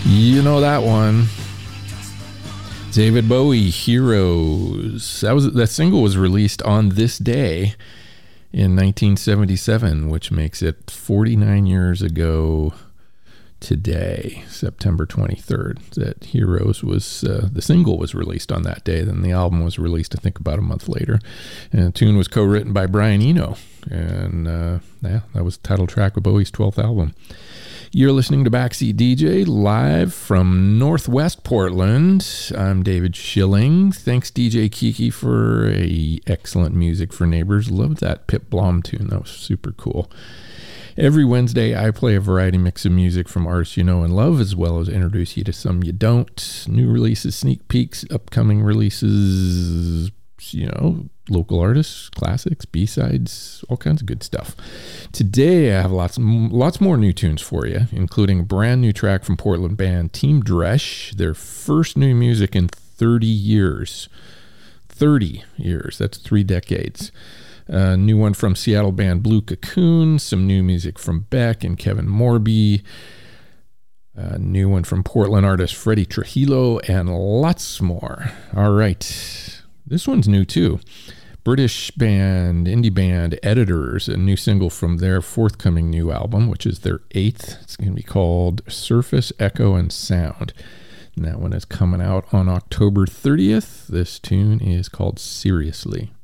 You know that one. David Bowie, Heroes. That single was released on this day in 1977, which makes it 49 years ago today, September 23rd, that Heroes was, the single was released on that day. Then the album was released, I think, about a month later. And the tune was co-written by Brian Eno. And that was the title track of Bowie's 12th album. You're listening to Backseat DJ live from Northwest Portland. I'm David Schilling. Thanks, DJ Kiki, for excellent music for Neighbors. Loved that Pip Blom tune. That was super cool. Every Wednesday, I play a variety mix of music from artists you know and love, as well as introduce you to some you don't. New releases, sneak peeks, upcoming releases, local artists, classics, B-sides, all kinds of good stuff. Today, I have lots more new tunes for you, including a brand new track from Portland band Team Dresch, their first new music in 30 years. 30 years, that's 3 decades. A new one from Seattle band Blue Cocoon, some new music from Beck and Kevin Morby, a new one from Portland artist Freddie Trujillo, and lots more. All right, this one's new too. British band, indie band Editors, a new single from their forthcoming new album, which is their 8th. It's going to be called Surface, Echo, and Sound. And that one is coming out on October 30th. This tune is called Seriously.